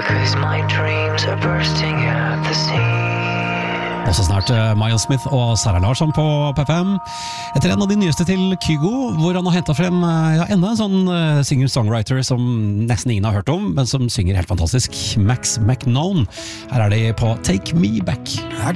'cause my dreams are bursting at the seams. Også snart Miles Smith og Sarah Larsson på P5. Etter en av de nyeste til Kygo, hvor han har hentet frem enda en sånn singer-songwriter som nesten ingen har hørt om, men som synger helt fantastisk. Max McKnown. Her er de på Take Me Back. I